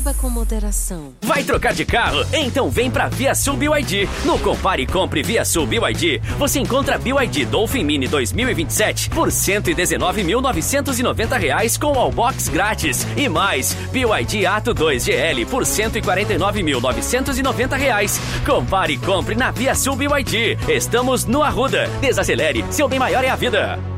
Beba com moderação. Vai trocar de carro? Então vem pra ViaSul BYD. No Compare e Compre ViaSul BYD, você encontra BYD Dolphin Mini 2027 por R$ 119.990 com Wallbox grátis. E mais, BYD Atto 2 GL por R$ 149.990. Compare e Compre na ViaSul BYD. Estamos no Arruda. Desacelere, seu bem maior é a vida.